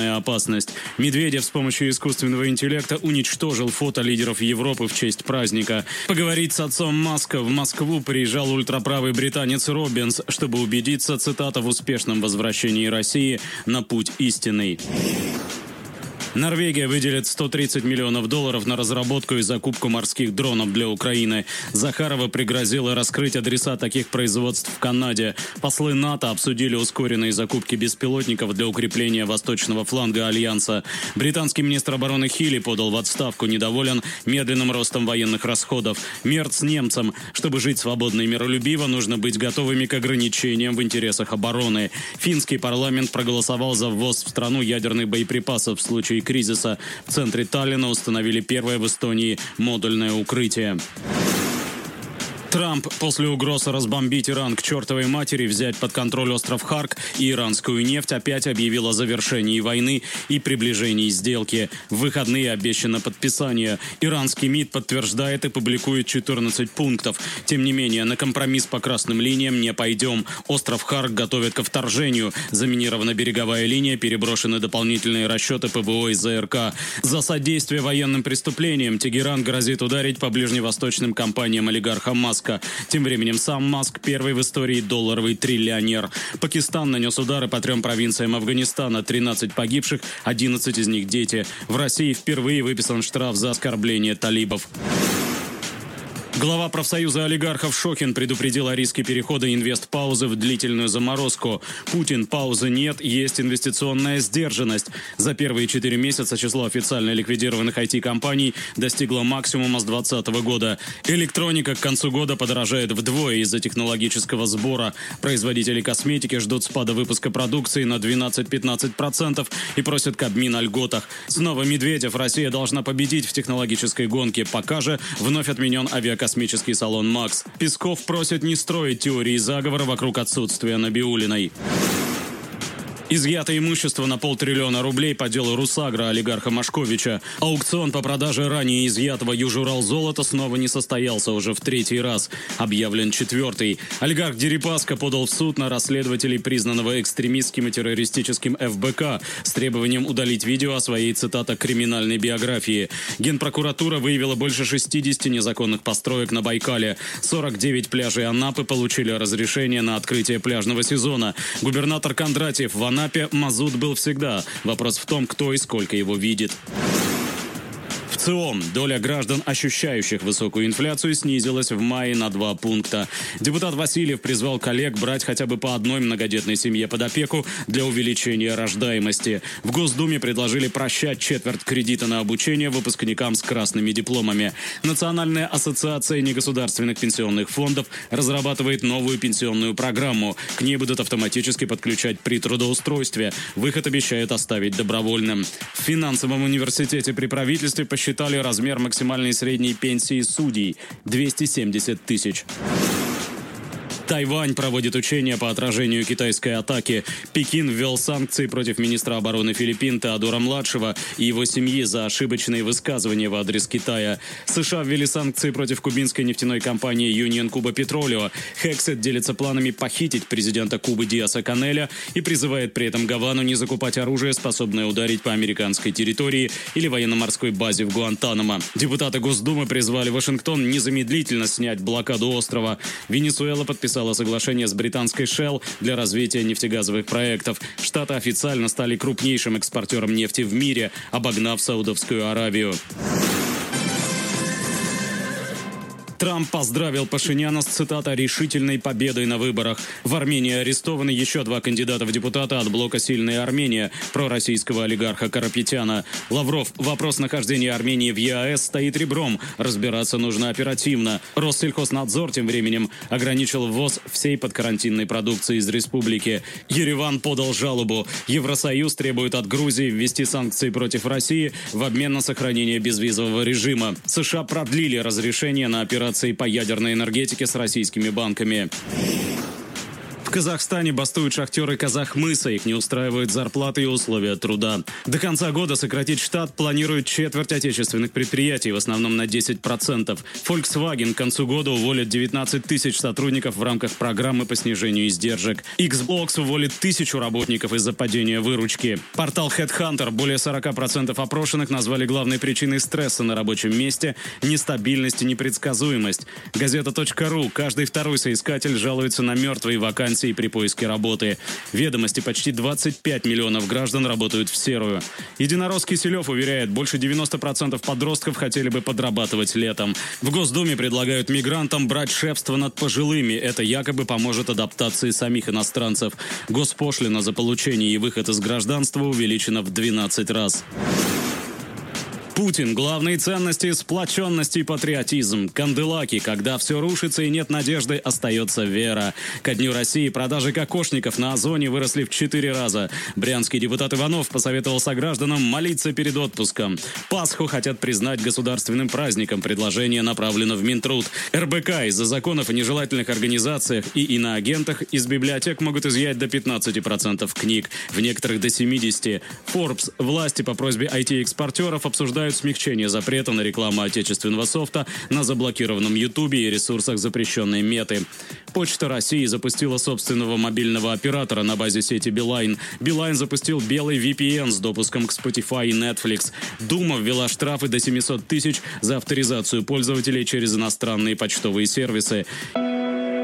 опасность. Медведев с помощью искусственного интеллекта уничтожил фото лидеров Европы в честь праздника. Поговорить с отцом Маска в Москву приезжал ультраправый британец Роббинс, чтобы убедиться, цитата, в успешном возвращении России на путь истинный. Норвегия выделит $130 миллионов на разработку и закупку морских дронов для Украины. Захарова пригрозила раскрыть адреса таких производств в Канаде. Послы НАТО обсудили ускоренные закупки беспилотников для укрепления восточного фланга Альянса. Британский министр обороны Хилли подал в отставку, недоволен медленным ростом военных расходов. Мерц немцам. Чтобы жить свободно и миролюбиво, нужно быть готовыми к ограничениям в интересах обороны. Финский парламент проголосовал за ввоз в страну ядерных боеприпасов в случае кризиса. В центре Таллина установили первое в Эстонии модульное укрытие. Трамп после угроз разбомбить Иран к чертовой матери, взять под контроль остров Харк и иранскую нефть опять объявил о завершении войны и приближении сделки. В выходные обещано подписание. Иранский МИД подтверждает и публикует 14 пунктов. Тем не менее, на компромисс по красным линиям не пойдем. Остров Харк готовят ко вторжению. Заминирована береговая линия, переброшены дополнительные расчеты ПВО и ЗРК. За содействие военным преступлениям Тегеран грозит ударить по ближневосточным компаниям олигарха Маска. Тем временем сам Маск – первый в истории долларовый триллионер. Пакистан нанес удары по 3 провинциям Афганистана. 13 погибших, 11 из них дети. В России впервые выписан штраф за оскорбление талибов. Глава профсоюза олигархов Шохин предупредил о риске перехода инвестпаузы в длительную заморозку. Путин: паузы нет, есть инвестиционная сдержанность. За первые 4 месяца число официально ликвидированных IT-компаний достигло максимума с 2020 года. Электроника к концу года подорожает вдвое из-за технологического сбора. Производители косметики ждут спада выпуска продукции на 12-15% и просят Кабмин о льготах. Снова Медведев: Россия должна победить в технологической гонке. Пока же вновь отменен авиакосмический салон «Макс». Песков просит не строить теории заговора вокруг отсутствия Набиуллиной. Изъято имущество на $500 миллиона по делу Русагра олигарха Машковича. Аукцион по продаже ранее изъятого Южурал-золота снова не состоялся уже в 3-й раз. Объявлен 4-й. Олигарх Дерипаска подал в суд на расследователей, признанного экстремистским и террористическим ФБК, с требованием удалить видео о своей, цитата, криминальной биографии. Генпрокуратура выявила больше 60 незаконных построек на Байкале. 49 пляжей Анапы получили разрешение на открытие пляжного сезона. Губернатор Кондратьев: в Анапе мазут был всегда. Вопрос в том, кто и сколько его видит. В ЦИОМ доля граждан, ощущающих высокую инфляцию, снизилась в мае на 2 пункта. Депутат Васильев призвал коллег брать хотя бы по одной многодетной семье под опеку для увеличения рождаемости. В Госдуме предложили прощать четверть кредита на обучение выпускникам с красными дипломами. Национальная ассоциация негосударственных пенсионных фондов разрабатывает новую пенсионную программу. К ней будут автоматически подключать при трудоустройстве. Выход обещают оставить добровольным. В финансовом университете при правительстве посчитали размер максимальной средней пенсии судей – 270 тысяч. Тайвань проводит учения по отражению китайской атаки. Пекин ввел санкции против министра обороны Филиппин Теодора-младшего и его семьи за ошибочные высказывания в адрес Китая. США ввели санкции против кубинской нефтяной компании Union Cuba Petroleo. Хексет делится планами похитить президента Кубы Диаса Канеля и призывает при этом Гавану не закупать оружие, способное ударить по американской территории или военно-морской базе в Гуантанамо. Депутаты Госдумы призвали Вашингтон незамедлительно снять блокаду острова. Венесуэла подписала соглашение с британской Shell для развития нефтегазовых проектов. Штаты официально стали крупнейшим экспортером нефти в мире, обогнав Саудовскую Аравию. Трамп поздравил Пашиняна с, цитата, «решительной победой на выборах». В Армении арестованы еще 2 кандидата в депутаты от блока «Сильная Армения» пророссийского олигарха Карапетяна. Лавров: вопрос нахождения Армении в ЕАЭС стоит ребром. Разбираться нужно оперативно. Россельхознадзор тем временем ограничил ввоз всей подкарантинной продукции из республики. Ереван подал жалобу. Евросоюз требует от Грузии ввести санкции против России в обмен на сохранение безвизового режима. США продлили разрешение на операции по ядерной энергетике с российскими банками. В В Казахстане бастуют шахтеры Казахмыса. Их не устраивают зарплаты и условия труда. До конца года сократить штат планируют четверть отечественных предприятий, в основном на 10%. Volkswagen к концу года уволит 19 тысяч сотрудников в рамках программы по снижению издержек. Xbox уволит 1000 работников из-за падения выручки. Портал Headhunter более 40% опрошенных назвали главной причиной стресса на рабочем месте нестабильность и непредсказуемость. Газета.ру. Каждый второй соискатель жалуется на мертвые вакансии при поиске работы. Ведомости: почти 25 миллионов граждан работают в серую. Единорос Киселев уверяет, больше 90% подростков хотели бы подрабатывать летом. В Госдуме предлагают мигрантам брать шефство над пожилыми. Это якобы поможет адаптации самих иностранцев. Госпошлина за получение и выход из гражданства увеличена в 12 раз. Путин. Главные ценности – сплоченность и патриотизм. Канделаки. Когда все рушится и нет надежды, остается вера. Ко Дню России продажи кокошников на Озоне выросли в 4 раза. Брянский депутат Иванов посоветовал согражданам молиться перед отпуском. Пасху хотят признать государственным праздником. Предложение направлено в Минтруд. РБК. Из-за законов о нежелательных организациях и иноагентах из библиотек могут изъять до 15% книг. В некоторых до 70%. Forbes. Власти по просьбе IT-экспортеров обсуждают смягчение запрета на рекламу отечественного софта на заблокированном Ютубе и ресурсах запрещенной Меты. Почта России запустила собственного мобильного оператора на базе сети Билайн. Билайн запустил белый VPN с допуском к Spotify и Netflix. Дума ввела штрафы до 700 тысяч за авторизацию пользователей через иностранные почтовые сервисы.